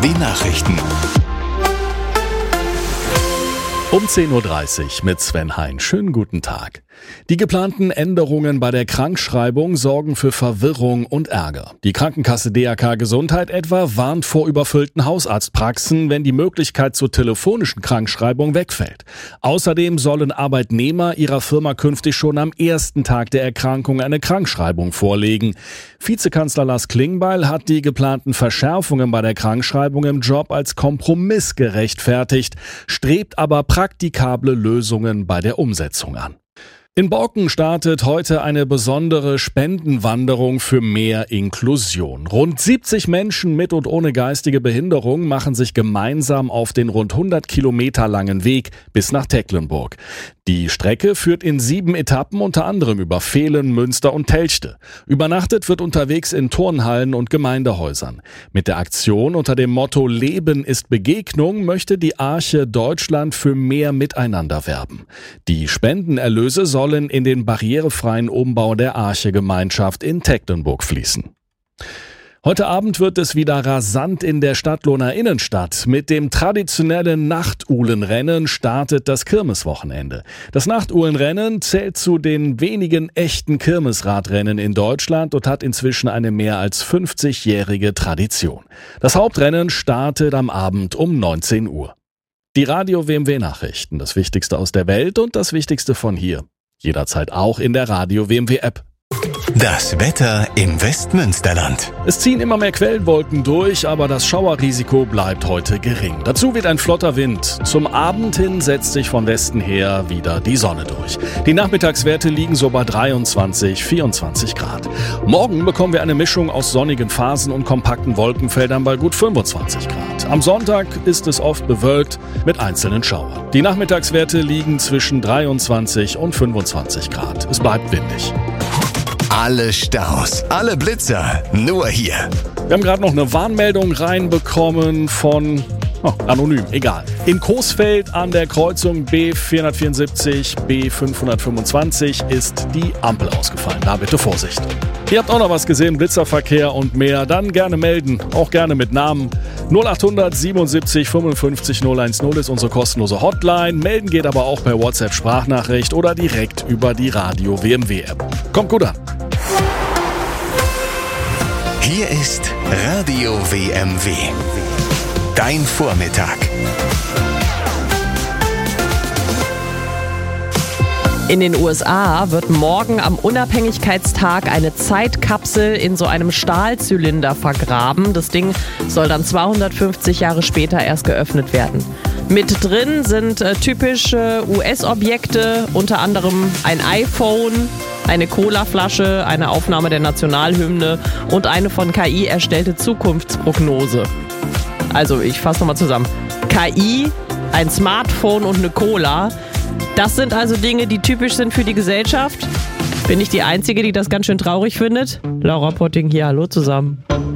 Nachrichten. Um 10.30 Uhr mit Sven Hein. Schönen guten Tag. Die geplanten Änderungen bei der Krankschreibung sorgen für Verwirrung und Ärger. Die Krankenkasse DRK Gesundheit etwa warnt vor überfüllten Hausarztpraxen, wenn die Möglichkeit zur telefonischen Krankschreibung wegfällt. Außerdem sollen Arbeitnehmer ihrer Firma künftig schon am ersten Tag der Erkrankung eine Krankschreibung vorlegen. Vizekanzler Lars Klingbeil hat die geplanten Verschärfungen bei der Krankschreibung im Job als Kompromiss gerechtfertigt, strebt aber praktikable Lösungen bei der Umsetzung an. In Borken startet heute eine besondere Spendenwanderung für mehr Inklusion. Rund 70 Menschen mit und ohne geistige Behinderung machen sich gemeinsam auf den rund 100 Kilometer langen Weg bis nach Tecklenburg. Die Strecke führt in 7 Etappen unter anderem über Vehlen, Münster und Telchte. Übernachtet wird unterwegs in Turnhallen und Gemeindehäusern. Mit der Aktion unter dem Motto Leben ist Begegnung möchte die Arche Deutschland für mehr Miteinander werben. Die Spendenerlöse sollen in den barrierefreien Umbau der Arche-Gemeinschaft in Tecklenburg fließen. Heute Abend wird es wieder rasant in der Stadtlohner Innenstadt. Mit dem traditionellen Nachtuhlenrennen startet das Kirmeswochenende. Das Nachtuhlenrennen zählt zu den wenigen echten Kirmesradrennen in Deutschland und hat inzwischen eine mehr als 50-jährige Tradition. Das Hauptrennen startet am Abend um 19 Uhr. Die Radio WMW Nachrichten, das Wichtigste aus der Welt und das Wichtigste von hier. Jederzeit auch in der Radio WMW App. Das Wetter im Westmünsterland. Es ziehen immer mehr Quellenwolken durch, aber das Schauerrisiko bleibt heute gering. Dazu weht ein flotter Wind. Zum Abend hin setzt sich von Westen her wieder die Sonne durch. Die Nachmittagswerte liegen so bei 23, 24 Grad. Morgen bekommen wir eine Mischung aus sonnigen Phasen und kompakten Wolkenfeldern bei gut 25 Grad. Am Sonntag ist es oft bewölkt mit einzelnen Schauern. Die Nachmittagswerte liegen zwischen 23 und 25 Grad. Es bleibt windig. Alle Staus, alle Blitzer, nur hier. Wir haben gerade noch eine Warnmeldung reinbekommen von anonym, egal. In Coesfeld an der Kreuzung B474, B525 ist die Ampel ausgefallen. Da bitte Vorsicht. Ihr habt auch noch was gesehen, Blitzerverkehr und mehr, dann gerne melden, auch gerne mit Namen. 0800 77 55 010 ist unsere kostenlose Hotline. Melden geht aber auch per WhatsApp-Sprachnachricht oder direkt über die Radio WMW-App. Kommt gut an. Hier ist Radio WMW. Dein Vormittag. In den USA wird morgen am Unabhängigkeitstag eine Zeitkapsel in so einem Stahlzylinder vergraben. Das Ding soll dann 250 Jahre später erst geöffnet werden. Mit drin sind typische US-Objekte, unter anderem ein iPhone, eine Colaflasche, eine Aufnahme der Nationalhymne und eine von KI erstellte Zukunftsprognose. Also ich fasse nochmal zusammen. KI, ein Smartphone und eine Cola. Das sind also Dinge, die typisch sind für die Gesellschaft. Bin ich die Einzige, die das ganz schön traurig findet? Laura Potting hier, hallo zusammen.